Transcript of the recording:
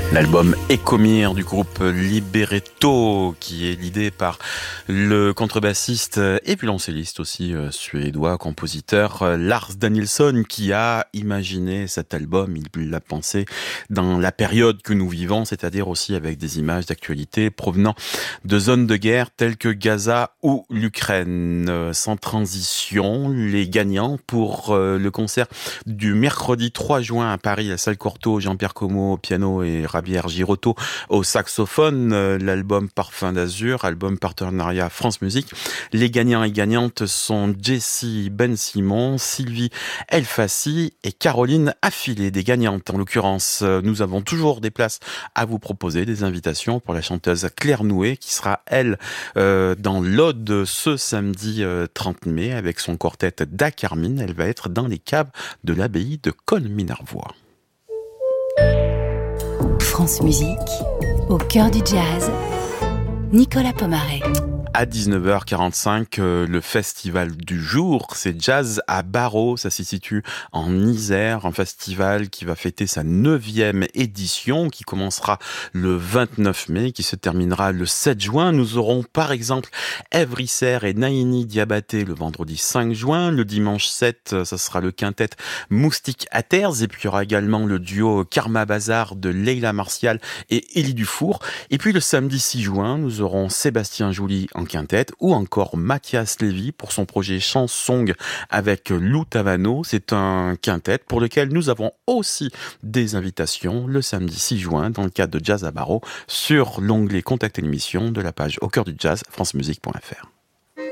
L'album Ecomir du groupe Libretto, qui est l'idée par le contrebassiste et violoncelliste aussi suédois, compositeur Lars Danielsson, qui a imaginé cet album. Il l'a pensé dans la période que nous vivons, c'est-à-dire aussi avec des images d'actualité provenant de zones de guerre telles que Gaza ou l'Ukraine. Sans transition, les gagnants pour le concert du mercredi 3 juin à Paris, la salle Cortot, Jean-Pierre Como au piano et Javier Girotto au saxophone, l'album Parfum d'Azur, album partenariat France Musique. Les gagnants et gagnantes sont Jessie Ben Simon, Sylvie Elfassi et Caroline Affilé. Des gagnantes, en l'occurrence, nous avons toujours des places à vous proposer, des invitations pour la chanteuse Claire Nouet, qui sera, elle, dans l'Aude ce samedi 30 mai, avec son quartet Da Carmine. Elle va être dans les caves de l'abbaye de Col-Minervois. France Musique, au cœur du jazz, Nicolas Pomaret. À 19h45, le festival du jour, c'est Jazz à Barreau. Ça s'y situe en Isère, un festival qui va fêter sa 9e édition, qui commencera le 29 mai, qui se terminera le 7 juin. Nous aurons par exemple Ève Risser et Naïni Diabaté le vendredi 5 juin. Le dimanche 7, ça sera le quintet Moustique à Terre. Et puis il y aura également le duo Karma Bazar de Leila Martial et Élie Dufour. Et puis le samedi 6 juin, nous aurons Sébastien Joly en quintet, ou encore Mathias Lévy pour son projet Chansong avec Lou Tavano. C'est un quintet pour lequel nous avons aussi des invitations le samedi 6 juin dans le cadre de Jazz à Barreau sur l'onglet Contact et l'émission de la page Au cœur du jazz francemusique.fr.